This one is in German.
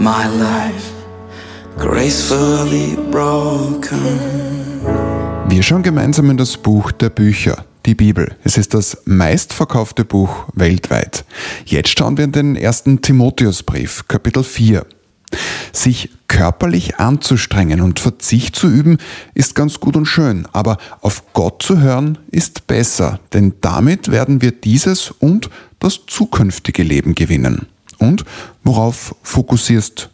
My life gracefully broken. Wir schauen gemeinsam in das Buch der Bücher, die Bibel. Es ist das meistverkaufte Buch weltweit. Jetzt schauen wir in den 1. Timotheusbrief, Kapitel 4. Sich körperlich anzustrengen und Verzicht zu üben, ist ganz gut und schön, aber auf Gott zu hören ist besser, denn damit werden wir dieses und das zukünftige Leben gewinnen. Und worauf fokussierst